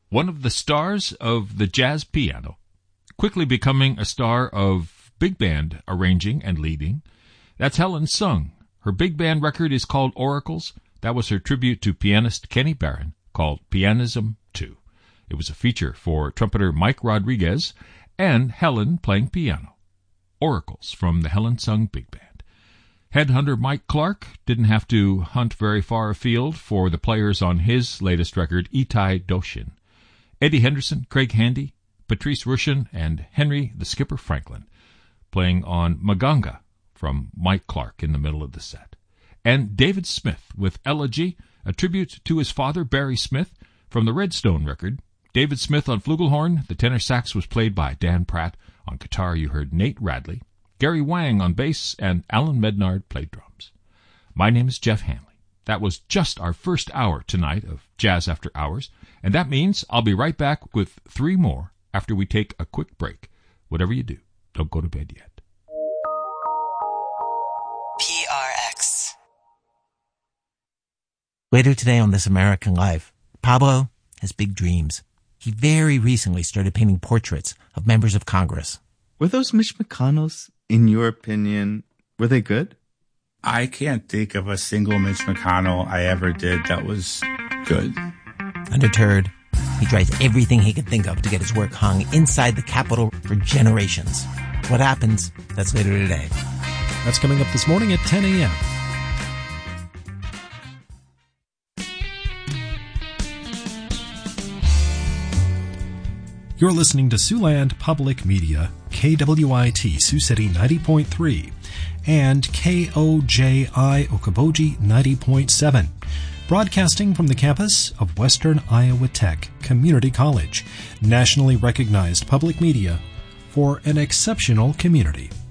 one of the stars of the jazz piano, quickly becoming a star of big band arranging and leading. That's Helen Sung. Her big band record is called Oracles. That was her tribute to pianist Kenny Barron, called Pianism 2. It was a feature for trumpeter Mike Rodriguez and Helen playing piano. Oracles from the Helen Sung Big Band. Headhunter Mike Clark didn't have to hunt very far afield for the players on his latest record, Itai Doshin. Eddie Henderson, Craig Handy, Patrice Rushin, and Henry the Skipper Franklin playing on Maganga from Mike Clark in the middle of the set. And David Smith with Elegy, a tribute to his father, Barry Smith, from the Redstone record. David Smith on flugelhorn, the tenor sax was played by Dan Pratt. On guitar you heard Nate Radley, Gary Wang on bass, and Alan Mednard played drums. My name is Jeff Hanley. That was just our first hour tonight of Jazz After Hours, and that means I'll be right back with 3 more after we take a quick break. Whatever you do, don't go to bed yet. PRX. Later today on This American Life, Pablo has big dreams. He very recently started painting portraits of members of Congress. Were those Mitch McConnells, in your opinion, were they good? I can't think of a single Mitch McConnell I ever did that was good. Undeterred, he tries everything he can think of to get his work hung inside the Capitol for generations. What happens? That's later today. That's coming up this morning at 10 a.m. You're listening to Siouxland Public Media, KWIT Sioux City 90.3 and KOJI Okoboji 90.7, broadcasting from the campus of Western Iowa Tech Community College, nationally recognized public media for an exceptional community.